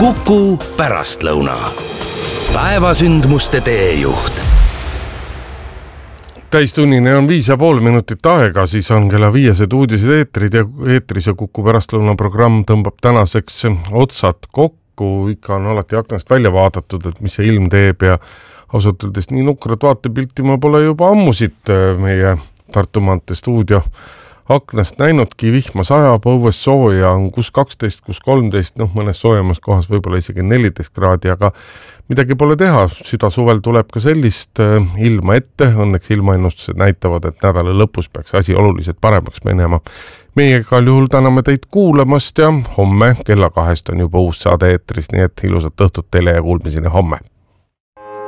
Kuku pärastlõuna. Päevasündmuste teejuht. Täistunnini on 5,5 minutit aega, siis on kella 5 uudised eetris ja Kuku pärastlõuna programm tõmbab tänaseks otsad kokku. Ikka on alati aknast välja vaadatud, et mis see ilm teeb ja ausalt öeldes nii nukrat vaatepilti ma pole juba ammusid meie Tartu maantee stuudio aknast näinudki. Vihma sajab, õues sooja on kus 12, kus 13, mõnes soojemas kohas võib-olla isegi 14 kraadi, aga midagi pole teha. Süda suvel tuleb ka sellist ilma ette. Õnneks ilmaennustused näitavad, et nädala lõpus peaks asi oluliselt paremaks minema. Meie igal juhul täname teid kuulamast ja homme kella 2 on juba uus saade eetris, nii et ilusat õhtut teile ja kuulmiseni homme.